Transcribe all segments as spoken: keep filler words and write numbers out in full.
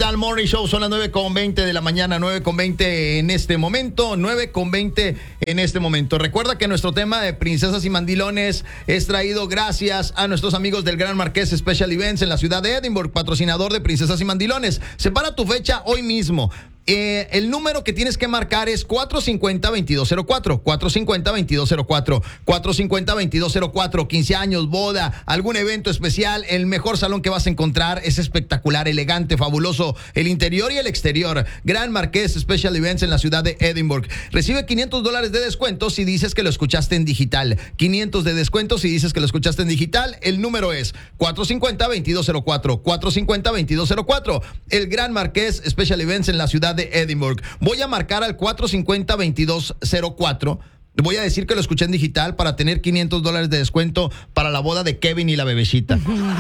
está el Morning Show? Son las nueve con veinte de la mañana, nueve con veinte en este momento, nueve con veinte en este momento. Recuerda que nuestro tema de princesas y mandilones es traído gracias a nuestros amigos del Gran Marqués Special Events en la ciudad de Edinburgh, patrocinador de princesas y mandilones. Separa tu fecha hoy mismo. Eh, el número que tienes que marcar es cuatro cinco cero, veintidós cero cuatro, cuatro cinco cero, veintidós cero cuatro, cuatro cinco cero, veintidós cero cuatro, quince años, boda, algún evento especial. El mejor salón que vas a encontrar es espectacular, elegante, fabuloso, el interior y el exterior. Gran Marqués Special Events en la ciudad de Edinburgh. Recibe quinientos dólares de descuento si dices que lo escuchaste en digital. quinientos de descuento si dices que lo escuchaste en digital. El número es cuatro cinco cero, veintidós cero cuatro, cuatro cinco cero, veintidós cero cuatro. El Gran Marqués Special Events en la ciudad de Edinburgh. Voy a marcar al cuatro cinco cero, veintidós cero cuatro. Voy a decir que lo escuché en digital para tener quinientos dólares de descuento para la boda de Kevin y la bebecita.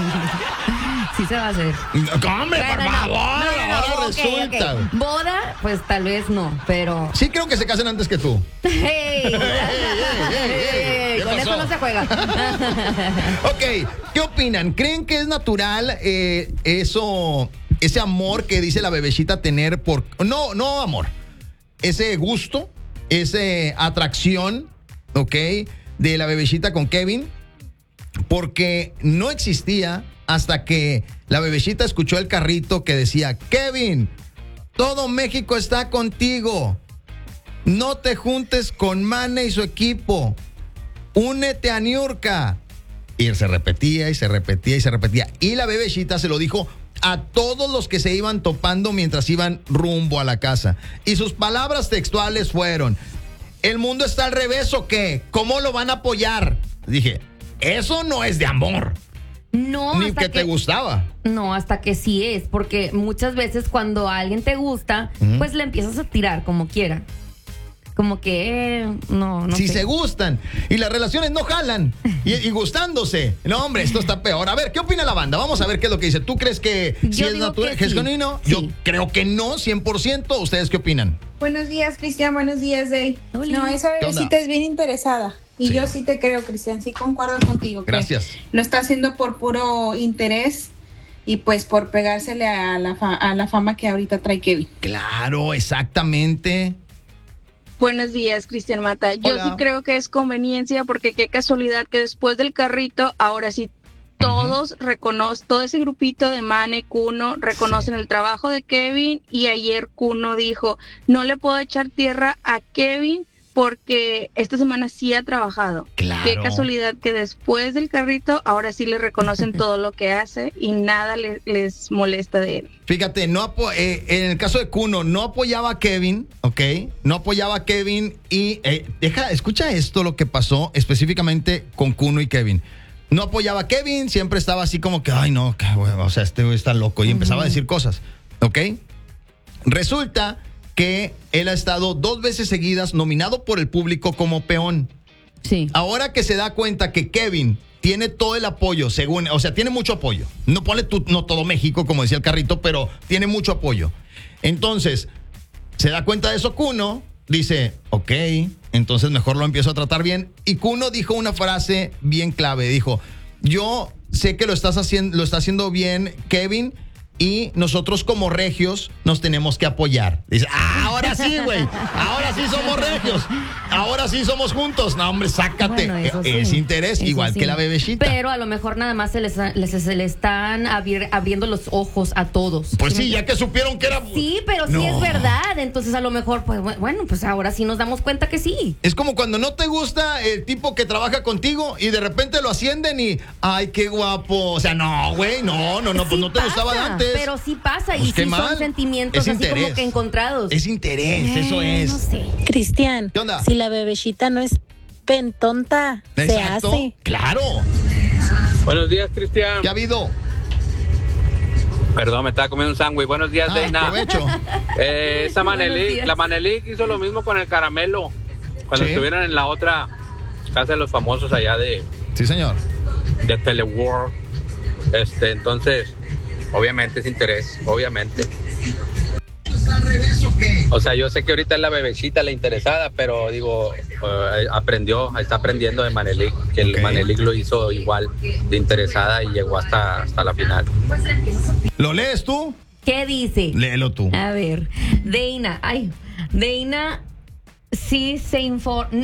Sí se va a hacer. ¡Hombre, por no, favor! no, no, no, Ahora okay, resulta. okay. Boda, pues tal vez no, pero... Sí creo que se casen antes que tú. ¡Hey! ¡Ey, ey, ey! Con eso no se juega. Ok, ¿qué opinan? ¿Creen que es natural eh, eso, ese amor que dice la bebecita tener por... No, no amor. Ese gusto, esa atracción, ¿ok? De la bebecita con Kevin. Porque no existía hasta que la bebecita escuchó el carrito que decía: Kevin, todo México está contigo. No te juntes con Mane y su equipo. Únete a Niurka. Y se repetía y se repetía y se repetía. Y la bebecita se lo dijo a todos los que se iban topando mientras iban rumbo a la casa. Y sus palabras textuales fueron: ¿el mundo está al revés o qué? ¿Cómo lo van a apoyar? Dije, eso no es de amor. No, Ni hasta que te gustaba. No, hasta que sí es, porque muchas veces cuando a alguien te gusta, uh-huh, pues le empiezas a tirar como quiera. Como que, eh, no, no Si sé. se gustan y las relaciones no jalan y, y gustándose. No, hombre, esto está peor. A ver, ¿qué opina la banda? Vamos a ver qué es lo que dice. ¿Tú crees que si Yo es digo natural, que que es sí. genuino? Sí. Yo creo que no, cien por ciento. ¿Ustedes qué opinan? Buenos días, Cristian. Buenos días, Day. Hola. No, esa ¿Qué onda? bebecita es bien interesada. Y Sí. yo sí te creo, Cristian. Sí concuerdo contigo. que Gracias. Lo está haciendo por puro interés y pues por pegársele a la, fa- a la fama que ahorita trae Kevin. Claro, exactamente. Buenos días, Cristian Mata. Yo Hola. sí creo que es conveniencia porque qué casualidad que después del carrito, ahora sí todos uh-huh. reconocen, todo ese grupito de Mane, Kuno, reconocen sí. el trabajo de Kevin y ayer Kuno dijo, no le puedo echar tierra a Kevin porque esta semana sí ha trabajado. Claro. Qué casualidad que después del carrito ahora sí le reconocen todo lo que hace y nada le, les molesta de él. Fíjate, no apo- eh, en el caso de Kuno, no apoyaba a Kevin, ¿ok? No apoyaba a Kevin y eh, deja, escucha esto lo que pasó específicamente con Kuno y Kevin. No apoyaba a Kevin, siempre estaba así como que, ay no, qué hueva, o sea, este güey está loco y uh-huh. empezaba a decir cosas, ¿ok? Resulta que él ha estado dos veces seguidas nominado por el público como peón. Sí. Ahora que se da cuenta que Kevin tiene todo el apoyo, según, o sea, tiene mucho apoyo. No pone tu, no todo México, como decía el carrito, pero tiene mucho apoyo. Entonces, se da cuenta de eso Kuno, dice, ok, entonces mejor lo empiezo a tratar bien. Y Kuno dijo una frase bien clave, dijo, yo sé que lo estás haciendo, lo está haciendo bien, Kevin, y nosotros como regios nos tenemos que apoyar. Dice, ah, ahora sí, güey. Ahora sí somos regios. Ahora sí somos juntos. No, hombre, sácate. Bueno, eso sí. Es interés, Eso igual sí. que la bebecita. Pero a lo mejor nada más se les, les- se le están abri- abriendo los ojos a todos. Pues sí, me- ya que supieron que era... Sí, pero No. sí es verdad. Entonces a lo mejor, pues bueno, pues ahora sí nos damos cuenta que sí. Es como cuando no te gusta el tipo que trabaja contigo y de repente lo ascienden y, ay, qué guapo. O sea, no, güey, no, no, no, pues Sí no te pasa, gustaba antes. Pero sí pasa Pues y qué sí mal. son sentimientos Es así interés. como que encontrados. Es interés, eso Eh, es. No sé. Cristian, ¿Qué onda? si la bebecita no es pentonta, se Exacto. hace. Claro. Buenos días, Cristian. ¿Qué ha habido? Perdón, me estaba comiendo un sándwich. Buenos días, Ah, Deina. aprovecho. Eh, esa Buenos Manelik, días. la Manelik hizo lo mismo con el caramelo. Cuando Sí. estuvieron en la otra casa de los famosos allá de, Sí, señor. de Teleworld. Este, entonces, obviamente es interés, obviamente. O sea, yo sé que ahorita es la bebecita la interesada, pero digo, eh, aprendió, está aprendiendo de Manelik, que el Ok. Manelik lo hizo igual de interesada y llegó hasta, hasta la final. ¿Lo lees tú? ¿Qué dice? Léelo tú. A ver, Deina, ay, Deina sí se informa.